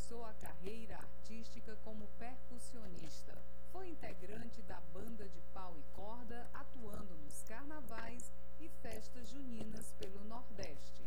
começou a carreira artística como percussionista. Foi integrante da banda de pau e corda, atuando nos carnavais e festas juninas pelo Nordeste.